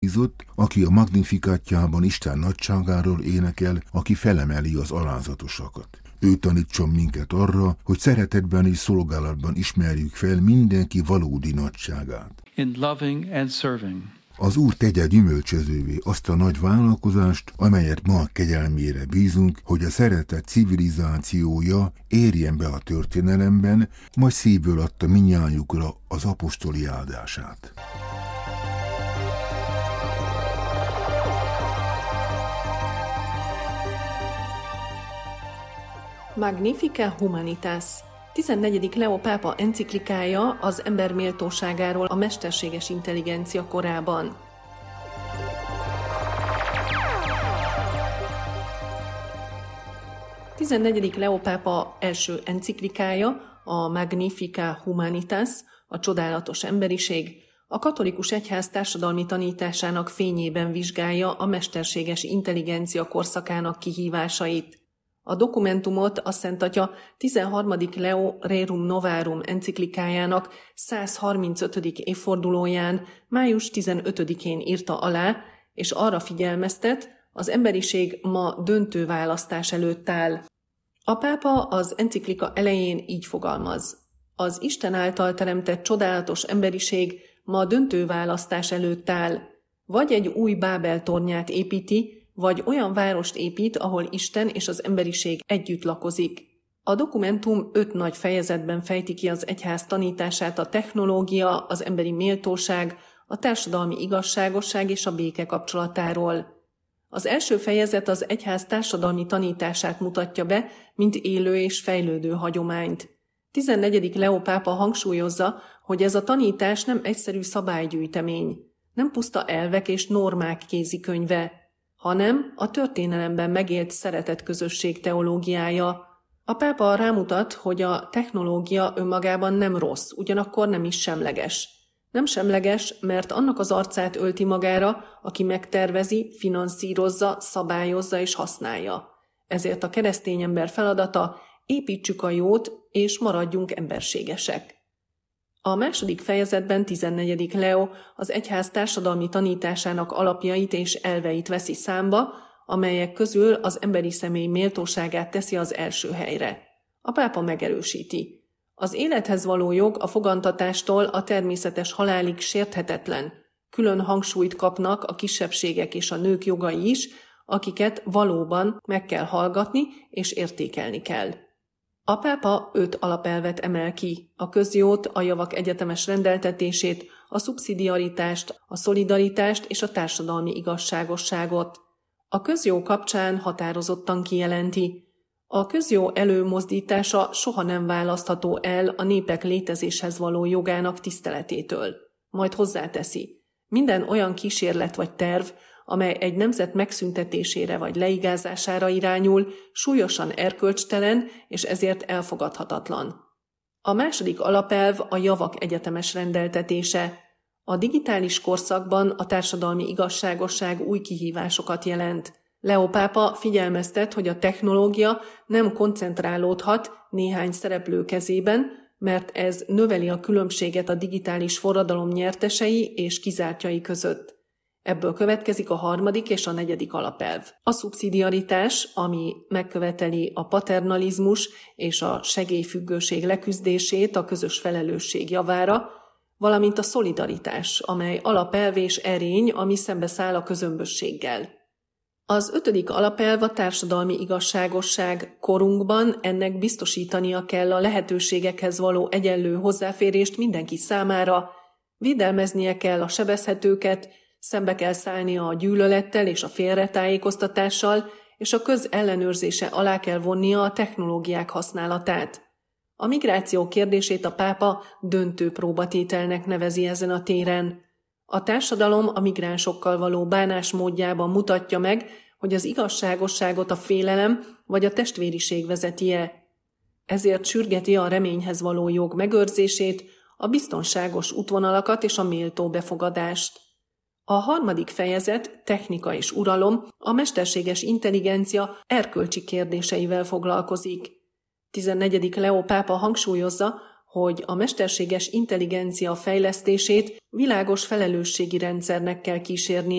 megbízott, aki a Magnificatjában Isten nagyságáról énekel, aki felemeli az alázatosakat. Ő tanítson minket arra, hogy szeretetben és szolgálatban ismerjük fel mindenki valódi nagyságát. In loving and serving. Az Úr tegye gyümölcsözővé azt a nagy vállalkozást, amelyet ma kegyelmére bízunk, hogy a szeretet civilizációja érjen be a történelemben, majd szívből adta mindnyájukra az apostoli áldását. Magnifica Humanitas. 14. Leo pápa enciklikája az ember méltóságáról a mesterséges intelligencia korában. A 14. Leo pápa első enciklikája, a Magnifica Humanitas, a csodálatos emberiség, a katolikus egyház társadalmi tanításának fényében vizsgálja a mesterséges intelligencia korszakának kihívásait. A dokumentumot a Szent Atya 13. Leo Rerum Novarum enciklikájának 135. évfordulóján, május 15-én írta alá, és arra figyelmeztet, az emberiség ma döntő választás előtt áll. A pápa az enciklika elején így fogalmaz: az Isten által teremtett csodálatos emberiség ma döntő választás előtt áll. Vagy egy új Bábel tornyát építi, vagy olyan várost épít, ahol Isten és az emberiség együtt lakozik. A dokumentum 5 nagy fejezetben fejti ki az egyház tanítását a technológia, az emberi méltóság, a társadalmi igazságosság és a béke kapcsolatáról. Az első fejezet az egyház társadalmi tanítását mutatja be, mint élő és fejlődő hagyományt. 14. Leo pápa hangsúlyozza, hogy ez a tanítás nem egyszerű szabálygyűjtemény, nem puszta elvek és normák kézikönyve, hanem a történelemben megélt szeretetközösség teológiája. A pápa rámutat, hogy a technológia önmagában nem rossz, ugyanakkor nem is semleges. Nem semleges, mert annak az arcát ölti magára, aki megtervezi, finanszírozza, szabályozza és használja. Ezért a keresztény ember feladata: építsük a jót, és maradjunk emberségesek. A második fejezetben 14. Leo az egyház társadalmi tanításának alapjait és elveit veszi számba, amelyek közül az emberi személy méltóságát teszi az első helyre. A pápa megerősíti: az élethez való jog a fogantatástól a természetes halálig sérthetetlen. Külön hangsúlyt kapnak a kisebbségek és a nők jogai is, akiket valóban meg kell hallgatni és értékelni kell. A pápa 5 alapelvet emel ki: a közjót, a javak egyetemes rendeltetését, a szubszidiaritást, a szolidaritást és a társadalmi igazságosságot. A közjó kapcsán határozottan kijelenti: a közjó előmozdítása soha nem választható el a népek létezéshez való jogának tiszteletétől. Majd hozzáteszi: minden olyan kísérlet vagy terv, amely egy nemzet megszüntetésére vagy leigázására irányul, súlyosan erkölcstelen és ezért elfogadhatatlan. A második alapelv a javak egyetemes rendeltetése. A digitális korszakban a társadalmi igazságosság új kihívásokat jelent. Leo pápa figyelmeztet, hogy a technológia nem koncentrálódhat néhány szereplő kezében, mert ez növeli a különbséget a digitális forradalom nyertesei és kizártjai között. Ebből következik a harmadik és a negyedik alapelv. A szubszidiaritás, ami megköveteli a paternalizmus és a segélyfüggőség leküzdését a közös felelősség javára, valamint a szolidaritás, amely alapelv és erény, ami szembeszáll a közömbösséggel. Az 5. alapelv a társadalmi igazságosság. Korunkban ennek biztosítania kell a lehetőségekhez való egyenlő hozzáférést mindenki számára, védelmeznie kell a sebezhetőket, szembe kell szállnia a gyűlölettel és a félretájékoztatással, és a közellenőrzése alá kell vonnia a technológiák használatát. A migráció kérdését a pápa döntő próbatételnek nevezi ezen a téren. A társadalom a migránsokkal való bánásmódjában mutatja meg, hogy az igazságosságot a félelem vagy a testvériség vezeti-e. Ezért sürgeti a reményhez való jog megőrzését, a biztonságos útvonalakat és a méltó befogadást. A harmadik fejezet, technika és uralom, a mesterséges intelligencia erkölcsi kérdéseivel foglalkozik. 14. Leo pápa hangsúlyozza, hogy a mesterséges intelligencia fejlesztését világos felelősségi rendszernek kell kísérnie,